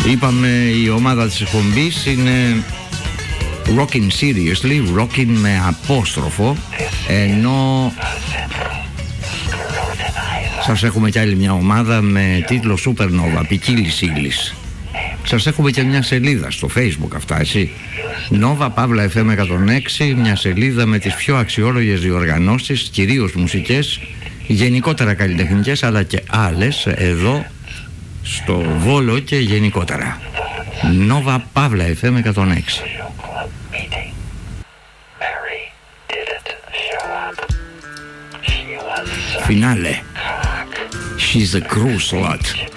Είπαμε η ομάδα της εκπομπής είναι Rockin' Seriously, Rockin' με απόστροφο, ενώ σας έχουμε κι άλλη μια ομάδα με τίτλο Supernova, ποικίλης ύλης. Σας έχουμε και μια σελίδα στο Facebook αυτά, έτσι. Nova Pavla FM 106, μια σελίδα με τις πιο αξιόλογες διοργανώσεις, κυρίως μουσικές, γενικότερα καλλιτεχνικές, αλλά και άλλες εδώ στο Βόλο και γενικότερα. Nova Pavla FM 106. Φινάλε. She's a cruel slut.